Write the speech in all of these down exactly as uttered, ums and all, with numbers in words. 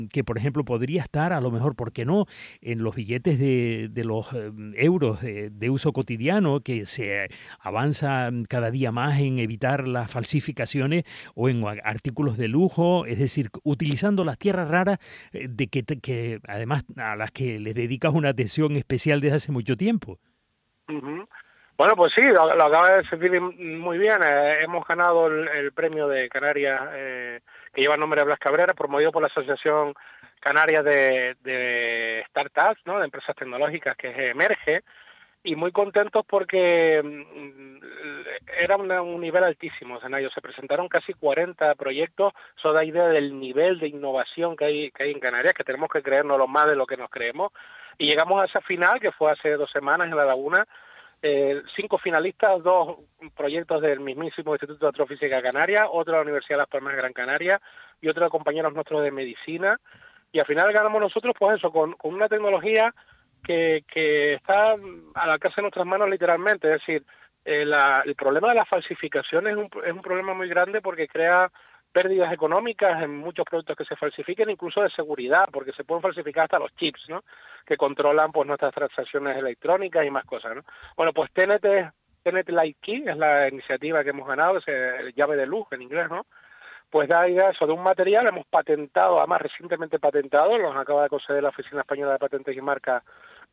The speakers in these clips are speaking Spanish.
que, por ejemplo, podría estar, a lo mejor, ¿por qué no?, en los billetes de, de los eh, euros de, de uso cotidiano, que se avanza cada día más en evitar las falsificaciones, o en artículos de lujo, es decir, utilizando las tierras raras, eh, de que, que además a las que les dedicas una atención especial desde hace mucho tiempo. Uh-huh. Bueno, pues sí, lo, lo acaba de decir muy bien. Eh, hemos ganado el, el premio de Canarias, eh, que lleva el nombre de Blas Cabrera, promovido por la Asociación Canaria de, de Startups, ¿no?, de empresas tecnológicas, que es Emerge, y muy contentos porque mm, era una, un nivel altísimo, Zenayo. Se presentaron casi cuarenta proyectos. Eso da idea del nivel de innovación que hay que hay en Canarias, que tenemos que creernos más de lo que nos creemos. Y llegamos a esa final, que fue hace dos semanas en La Laguna. Eh, cinco finalistas, dos proyectos del mismísimo Instituto de Astrofísica Canaria, otro de la Universidad de Las Palmas de Gran Canaria y otro de compañeros nuestros de medicina. Y al final ganamos nosotros, pues eso, con, con una tecnología que, que está al alcance de nuestras manos literalmente. Es decir, eh, la, el problema de las falsificaciones es un, es un problema muy grande, porque crea pérdidas económicas en muchos productos que se falsifiquen, incluso de seguridad, porque se pueden falsificar hasta los chips, ¿no?, que controlan pues nuestras transacciones electrónicas y más cosas, ¿no? Bueno, pues T N T, T N T Light Key es la iniciativa que hemos ganado, es el llave de luz en inglés, ¿no? Pues da idea eso de un material, hemos patentado, además recientemente patentado, nos acaba de conceder la Oficina Española de Patentes y Marcas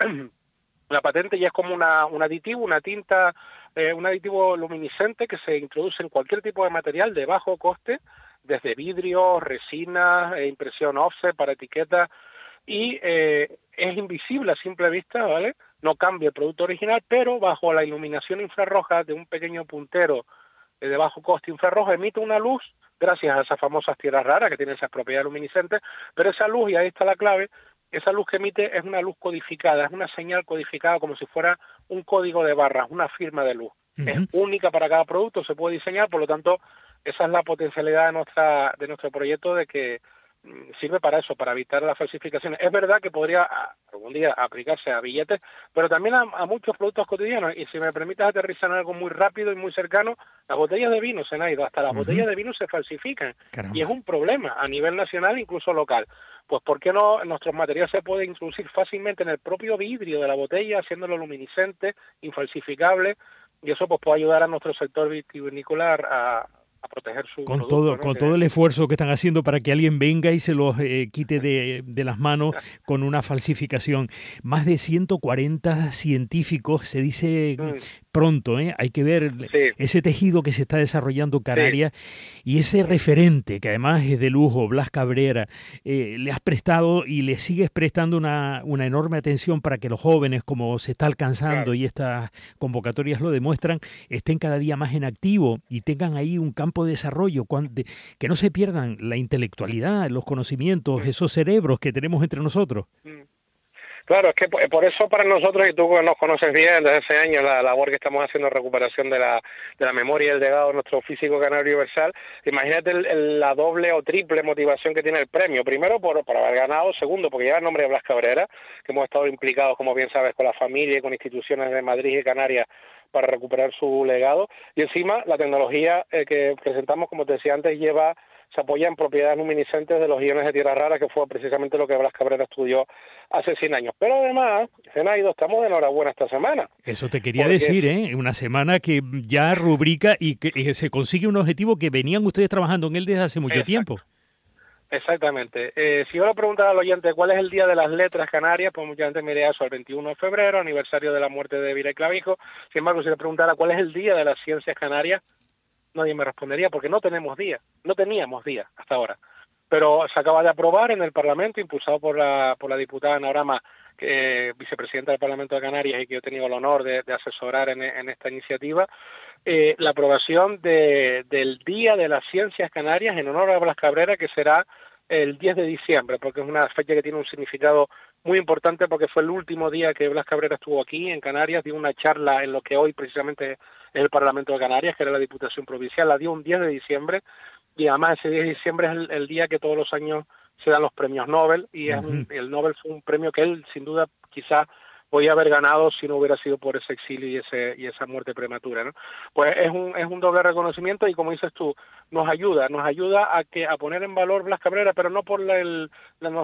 la patente, y es como una, un aditivo, una tinta, eh, un aditivo luminiscente que se introduce en cualquier tipo de material de bajo coste, desde vidrio, resina, eh, impresión offset para etiquetas, y eh, es invisible a simple vista, ¿vale? No cambia el producto original, pero bajo la iluminación infrarroja de un pequeño puntero eh, de bajo coste infrarrojo emite una luz, gracias a esas famosas tierras raras que tienen esas propiedades luminiscentes, pero esa luz, y ahí está la clave, esa luz que emite es una luz codificada, es una señal codificada, como si fuera un código de barras, una firma de luz. Uh-huh. Es única para cada producto, se puede diseñar, por lo tanto, esa es la potencialidad de nuestra de nuestro proyecto, de que mm, sirve para eso, para evitar las falsificaciones. Es verdad que podría algún día aplicarse a billetes, pero también a, a muchos productos cotidianos, y si me permites aterrizar en algo muy rápido y muy cercano, las botellas de vino, Zenaida, hasta las uh-huh. botellas de vino se falsifican. Caramba. Y es un problema a nivel nacional, incluso local. Pues ¿por qué no nuestros materiales se pueden introducir fácilmente en el propio vidrio de la botella, haciéndolo luminiscente, infalsificable, y eso pues puede ayudar a nuestro sector vitivinícola a, a proteger su con producto, todo, ¿no?, con que... todo el esfuerzo que están haciendo para que alguien venga y se los eh, quite de, de las manos con una falsificación. Más de ciento cuarenta científicos, se dice mm. pronto, ¿eh? Hay que ver sí. ese tejido que se está desarrollando Canarias, sí. y ese referente, que además es de lujo, Blas Cabrera, eh, le has prestado y le sigues prestando una, una enorme atención para que los jóvenes, como se está alcanzando, claro. y estas convocatorias lo demuestran, estén cada día más en activo y tengan ahí un campo de desarrollo, que no se pierdan la intelectualidad, los conocimientos, esos cerebros que tenemos entre nosotros. Claro, es que por eso para nosotros, y tú nos conoces bien desde hace años, la labor que estamos haciendo en recuperación de la de la memoria y el legado de nuestro físico canario universal, imagínate el, el, la doble o triple motivación que tiene el premio. Primero, por, por haber ganado. Segundo, porque lleva el nombre de Blas Cabrera, que hemos estado implicados, como bien sabes, con la familia y con instituciones de Madrid y Canarias para recuperar su legado. Y encima, la tecnología eh, que presentamos, como te decía antes, lleva... se apoya en propiedades luminiscentes de los iones de tierra rara, que fue precisamente lo que Blas Cabrera estudió hace cien años. Pero además, Zenaido, estamos de enhorabuena esta semana. Eso te quería porque... decir, ¿eh? Una semana que ya rubrica y que y se consigue un objetivo que venían ustedes trabajando en él desde hace mucho Exacto. tiempo. Exactamente. Eh, si yo le preguntara al oyente cuál es el Día de las Letras Canarias, pues mucha gente me diría eso, el veintiuno de febrero, aniversario de la muerte de Vila y Clavijo. Sin embargo, si le preguntara cuál es el Día de las Ciencias Canarias, nadie me respondería, porque no tenemos día, no teníamos día hasta ahora. Pero se acaba de aprobar en el Parlamento, impulsado por la por la diputada Naurama, que, eh, vicepresidenta del Parlamento de Canarias, y que yo he tenido el honor de, de asesorar en, en esta iniciativa, eh, la aprobación de, del Día de las Ciencias Canarias en honor a Blas Cabrera, que será el diez de diciembre, porque es una fecha que tiene un significado muy importante, porque fue el último día que Blas Cabrera estuvo aquí en Canarias, dio una charla en lo que hoy precisamente es el Parlamento de Canarias, que era la Diputación Provincial, la dio un diez de diciembre, y además ese diez de diciembre es el, el día que todos los años se dan los premios Nobel, y es un, el Nobel fue un premio que él, sin duda, quizá podía haber ganado si no hubiera sido por ese exilio y ese y esa muerte prematura, ¿no? Pues es un es un doble reconocimiento, y como dices tú, nos ayuda, nos ayuda a que a poner en valor Blas Cabrera, pero no por la, el, la